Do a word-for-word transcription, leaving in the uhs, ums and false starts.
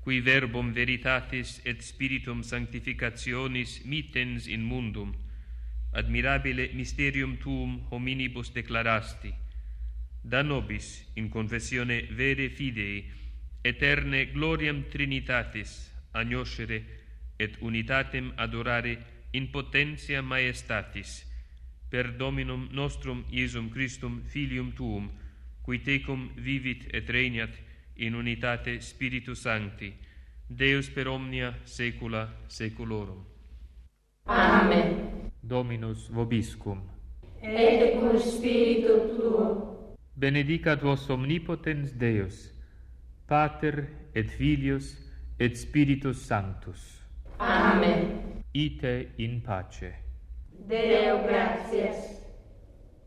qui verbum veritatis et spiritum sanctificationis mittens in mundum, admirabile mysterium tuum hominibus declarasti, da nobis in confessione vere fidei eterne gloriam Trinitatis agnoscere et unitatem adorare in potentia maestatis per Dominum nostrum Iesum Christum Filium tuum, qui tecum vivit et regnat in unitate Spiritus Sancti, Deus per omnia saecula saeculorum. Amen. Dominus vobiscum. Et cum spiritu tuo. Benedicat vos omnipotens Deus, Pater et Filius et Spiritus Sanctus. Amen. Ite in pace. Deo gratias.